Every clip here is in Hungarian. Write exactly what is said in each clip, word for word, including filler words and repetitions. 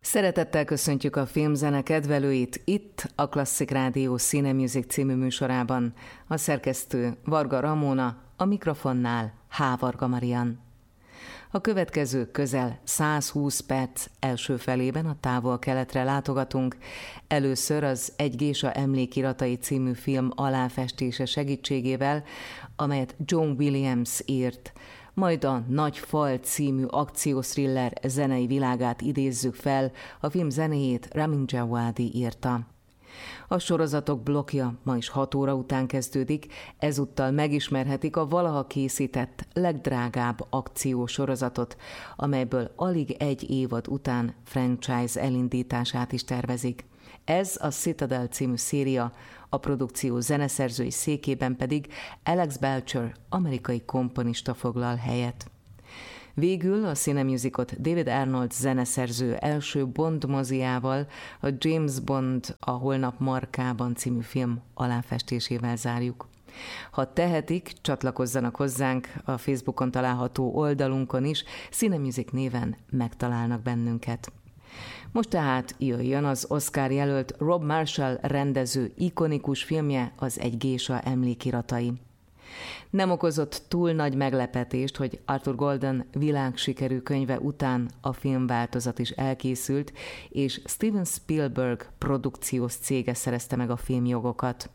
Szeretettel köszöntjük a filmzene kedvelőit itt a Klasszik Rádió Cine Music című műsorában. A szerkesztő Varga Ramóna, a mikrofonnál H. Varga Marian. A következő közel százhúsz perc első felében a távol-keletre látogatunk. Először az Egy gésa emlékiratai című film aláfestése segítségével, amelyet John Williams írt. Majd a Nagy Fal című akcióthriller zenei világát idézzük fel, a film zenéjét Ramin Djawadi írta. A sorozatok blokkja ma is hat óra után kezdődik, ezúttal megismerhetik a valaha készített legdrágább akciósorozatot, amelyből alig egy évad után franchise elindítását is tervezik. Ez a Citadel című széria, a produkció zeneszerzői székében pedig Alex Belcher, amerikai komponista foglal helyet. Végül a Cinemusicot David Arnold zeneszerző első Bond moziával, a James Bond a Holnap markában című film aláfestésével zárjuk. Ha tehetik, csatlakozzanak hozzánk a Facebookon található oldalunkon is, Cinemusic néven megtalálnak bennünket. Most tehát jöjjön az Oscar jelölt Rob Marshall rendező ikonikus filmje, az Egy gésa emlékiratai. Nem okozott túl nagy meglepetést, hogy Arthur Golden világsikerű könyve után a filmváltozat is elkészült, és Steven Spielberg produkciós cége szerezte meg a filmjogokat.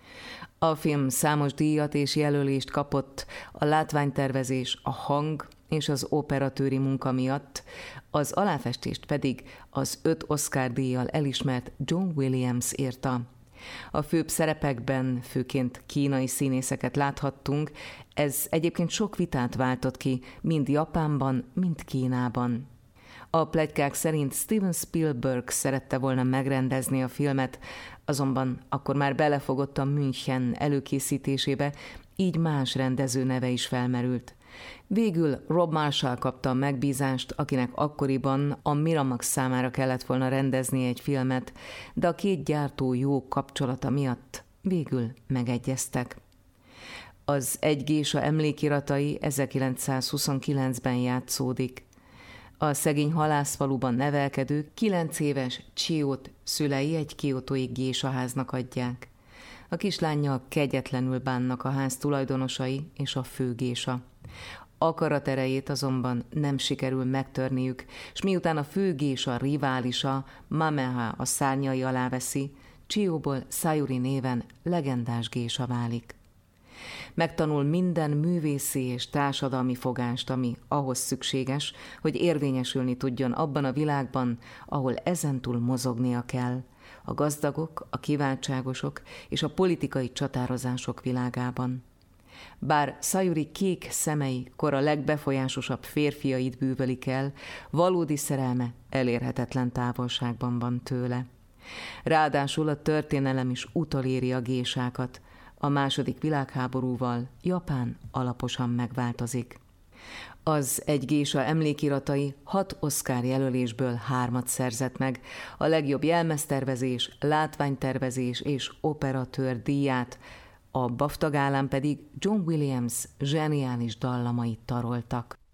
A film számos díjat és jelölést kapott a látványtervezés, a hang és az operatőri munka miatt, az aláfestést pedig az öt Oscar-díjjal elismert John Williams írta. A főbb szerepekben főként kínai színészeket láthattunk, ez egyébként sok vitát váltott ki, mind Japánban, mind Kínában. A pletykák szerint Steven Spielberg szerette volna megrendezni a filmet, azonban akkor már belefogott a München előkészítésébe, így más rendező neve is felmerült. Végül Rob Marshall kapta a megbízást, akinek akkoriban a Miramax számára kellett volna rendezni egy filmet, de a két gyártó jó kapcsolata miatt végül megegyeztek. Az Egy gésa emlékiratai ezerkilencszázhuszonkilencben játszódik. A szegény halászfaluban nevelkedő kilenc éves Chiót szülei egy kiotói gésaháznak adják. A kislánnyal kegyetlenül bánnak a ház tulajdonosai és a főgésa. Akaraterejét azonban nem sikerül megtörniük, s miután a főgésa riválisa Mameha a szárnyai alá veszi, Chióból Sayuri néven legendás gésa válik. Megtanul minden művészi és társadalmi fogást, ami ahhoz szükséges, hogy érvényesülni tudjon abban a világban, ahol ezentúl mozognia kell, a gazdagok, a kiváltságosok és a politikai csatározások világában. Bár Sayuri kék szemei kora legbefolyásosabb férfiait bűvölik el, valódi szerelme elérhetetlen távolságban van tőle. Ráadásul a történelem is utoléri a gésákat. A második világháborúval Japán alaposan megváltozik. Az Egy gésa emlékiratai hat Oscar jelölésből hármat szerzett meg, a legjobb jelmeztervezés, látványtervezés és operatőr díját, a BAFTA gálán pedig John Williams zseniális dallamait taroltak.